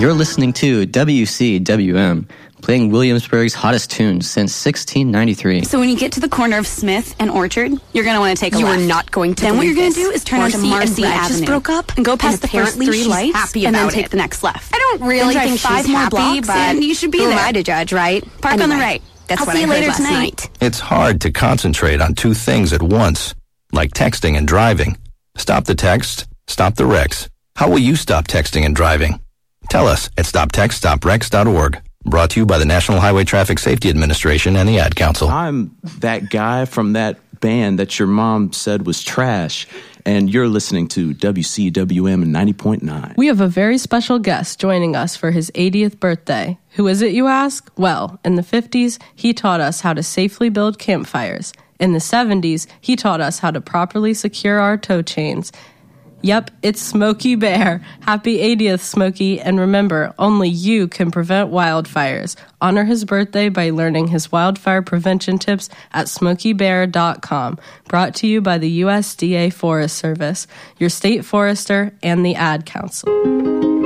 You're listening to WCWM, playing Williamsburg's hottest tunes since 1693. So when you get to the corner of Smith and Orchard, you're going to want to take a left. You are not going to Then what believe you're going to this. do is turn onto Marcy Avenue. Broke up and go past the first apparently 3 she's lights happy and then about take it. the next left. I don't really Then think drive 5 she's more happy, blocks but and you should be who there. am I to judge, right? Park on the right. That's I'll what see I you heard later last tonight. night. It's hard to concentrate on 2 things at once, like texting and driving. Stop the text, stop the wrecks. How will you stop texting and driving? Tell us at stoptextstoprex.org. Brought to you by the National Highway Traffic Safety Administration and the Ad Council. I'm that guy from that band that your mom said was trash, and you're listening to WCWM 90.9. We have a very special guest joining us for his 80th birthday. Who is it, you ask? Well, in the 50s, he taught us how to safely build campfires. In the 70s, he taught us how to properly secure our tow chains. Yep, it's Smokey Bear. Happy 80th, Smokey. And remember, only you can prevent wildfires. Honor his birthday by learning his wildfire prevention tips at smokeybear.com. Brought to you by the USDA Forest Service, your state forester, and the Ad Council.